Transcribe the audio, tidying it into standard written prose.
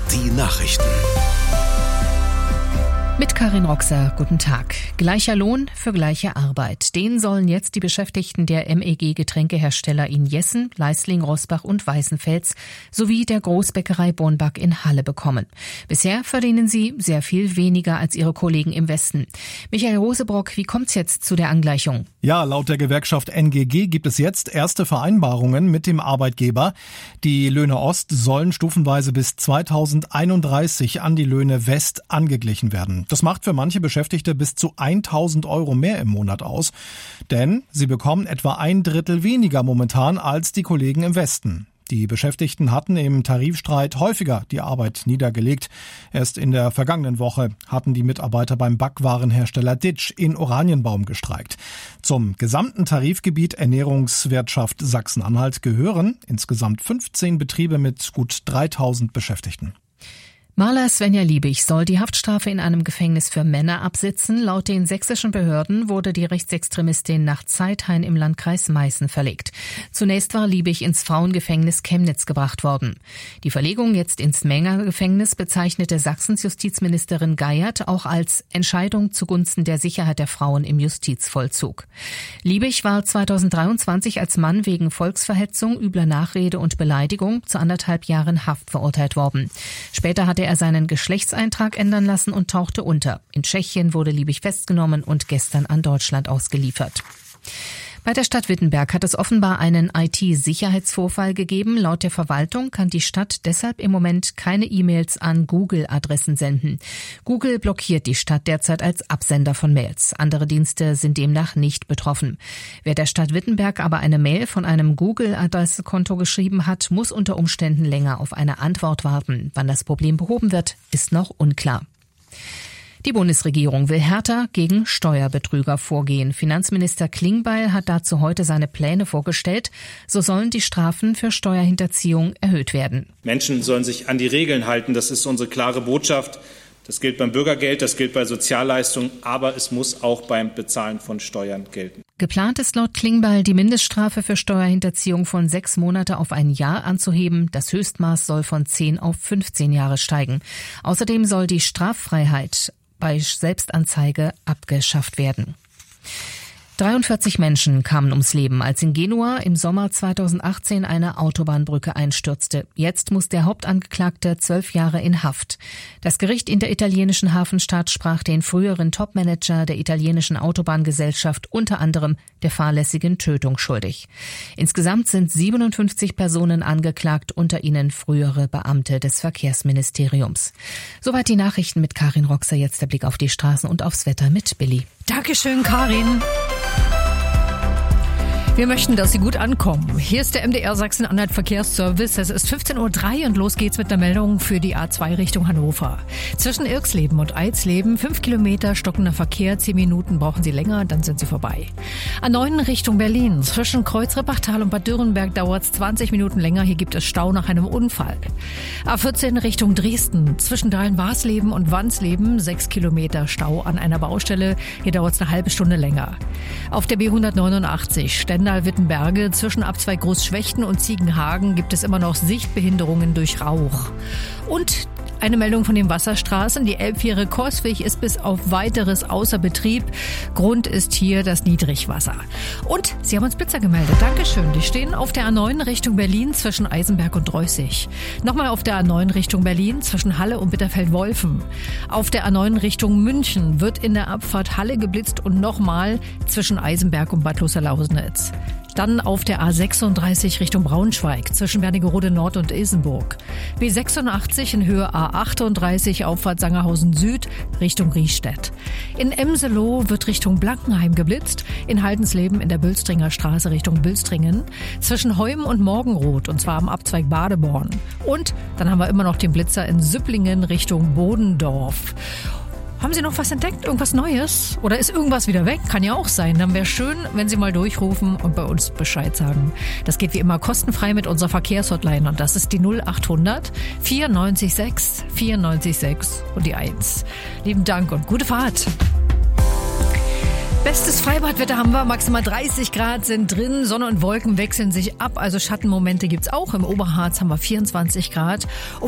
Die Nachrichten. Mit Karin Roxer, guten Tag. Gleicher Lohn für gleiche Arbeit. Den sollen jetzt die Beschäftigten der MEG-Getränkehersteller in Jessen, Leisling, Roßbach und Weißenfels sowie der Großbäckerei Bornbach in Halle bekommen. Bisher verdienen sie sehr viel weniger als ihre Kollegen im Westen. Michael Rosebrock, wie kommt's jetzt zu der Angleichung? Ja, laut der Gewerkschaft NGG gibt es jetzt erste Vereinbarungen mit dem Arbeitgeber. Die Löhne Ost sollen stufenweise bis 2031 an die Löhne West angeglichen werden. Das macht für manche Beschäftigte bis zu 1.000 € mehr im Monat aus, denn sie bekommen etwa 1/3 weniger momentan als die Kollegen im Westen. Die Beschäftigten hatten im Tarifstreit häufiger die Arbeit niedergelegt. Erst in der vergangenen Woche hatten die Mitarbeiter beim Backwarenhersteller Ditsch in Oranienbaum gestreikt. Zum gesamten Tarifgebiet Ernährungswirtschaft Sachsen-Anhalt gehören insgesamt 15 Betriebe mit gut 3.000 Beschäftigten. Maler Svenja Liebig soll die Haftstrafe in einem Gefängnis für Männer absitzen. Laut den sächsischen Behörden wurde die Rechtsextremistin nach Zeithain im Landkreis Meißen verlegt. Zunächst war Liebig ins Frauengefängnis Chemnitz gebracht worden. Die Verlegung jetzt ins Menger Gefängnis bezeichnete Sachsens Justizministerin Geiert auch als Entscheidung zugunsten der Sicherheit der Frauen im Justizvollzug. Liebig war 2023 als Mann wegen Volksverhetzung, übler Nachrede und Beleidigung zu 1,5 Jahren Haft verurteilt worden. Später hatte er seinen Geschlechtseintrag ändern lassen und tauchte unter. In Tschechien wurde Liebig festgenommen und gestern an Deutschland ausgeliefert. Bei der Stadt Wittenberg hat es offenbar einen IT-Sicherheitsvorfall gegeben. Laut der Verwaltung kann die Stadt deshalb im Moment keine E-Mails an Google-Adressen senden. Google blockiert die Stadt derzeit als Absender von Mails. Andere Dienste sind demnach nicht betroffen. Wer der Stadt Wittenberg aber eine Mail von einem Google-Adressekonto geschrieben hat, muss unter Umständen länger auf eine Antwort warten. Wann das Problem behoben wird, ist noch unklar. Die Bundesregierung will härter gegen Steuerbetrüger vorgehen. Finanzminister Klingbeil hat dazu heute seine Pläne vorgestellt. So sollen die Strafen für Steuerhinterziehung erhöht werden. Menschen sollen sich an die Regeln halten. Das ist unsere klare Botschaft. Das gilt beim Bürgergeld, das gilt bei Sozialleistungen, aber es muss auch beim Bezahlen von Steuern gelten. Geplant ist laut Klingbeil, die Mindeststrafe für Steuerhinterziehung von 6 Monate auf 1 Jahr anzuheben. Das Höchstmaß soll von 10 auf 15 Jahre steigen. Außerdem soll die Straffreiheit bei Selbstanzeige abgeschafft werden. 43 Menschen kamen ums Leben, als in Genua im Sommer 2018 eine Autobahnbrücke einstürzte. Jetzt muss der Hauptangeklagte 12 Jahre in Haft. Das Gericht in der italienischen Hafenstadt sprach den früheren Topmanager der italienischen Autobahngesellschaft unter anderem der fahrlässigen Tötung schuldig. Insgesamt sind 57 Personen angeklagt, unter ihnen frühere Beamte des Verkehrsministeriums. Soweit die Nachrichten mit Karin Roxer. Jetzt der Blick auf die Straßen und aufs Wetter mit Billy. Dankeschön, Karin. Wir möchten, dass Sie gut ankommen. Hier ist der MDR Sachsen-Anhalt Verkehrsservice. Es ist 15:03 Uhr und los geht's mit der Meldung für die A2 Richtung Hannover. Zwischen Irxleben und Eisleben 5 Kilometer stockender Verkehr. 10 Minuten brauchen Sie länger, dann sind Sie vorbei. A9 Richtung Berlin. Zwischen Kreuz-Reppachtal und Bad Dürrenberg dauert's 20 Minuten länger. Hier gibt es Stau nach einem Unfall. A14 Richtung Dresden. Zwischen Dahlen-Warsleben und Wansleben 6 Kilometer Stau an einer Baustelle. Hier dauert's eine halbe Stunde länger. Auf der B189 Stendal-Wittenberge zwischen Abzweig Großschwechten und Ziegenhagen gibt es immer noch Sichtbehinderungen durch Rauch. Und eine Meldung von den Wasserstraßen. Die Elbfähre Coswig ist bis auf weiteres außer Betrieb. Grund ist hier das Niedrigwasser. Und Sie haben uns Blitzer gemeldet. Dankeschön. Die stehen auf der A9 Richtung Berlin zwischen Eisenberg und Dreußig. Nochmal auf der A9 Richtung Berlin zwischen Halle und Bitterfeld-Wolfen. Auf der A9 Richtung München wird in der Abfahrt Halle geblitzt und nochmal zwischen Eisenberg und Bad Loßer-Lausnitz. Dann auf der A36 Richtung Braunschweig zwischen Wernigerode Nord und Ilsenburg. B86 in Höhe A38 Auffahrt Sangerhausen Süd Richtung Riestedt. In Emseloh wird Richtung Blankenheim geblitzt. In Haldensleben in der Bülstringer Straße Richtung Bülstringen. Zwischen Heum und Morgenroth und zwar am Abzweig Badeborn. Und dann haben wir immer noch den Blitzer in Süpplingen Richtung Bodendorf. Haben Sie noch was entdeckt? Irgendwas Neues? Oder ist irgendwas wieder weg? Kann ja auch sein. Dann wäre schön, wenn Sie mal durchrufen und bei uns Bescheid sagen. Das geht wie immer kostenfrei mit unserer Verkehrshotline. Und das ist die 0800 94 94 und die 1. Lieben Dank und gute Fahrt. Bestes Freibadwetter haben wir, maximal 30 Grad sind drin, Sonne und Wolken wechseln sich ab, also Schattenmomente gibt's auch. Im Oberharz haben wir 24 Grad.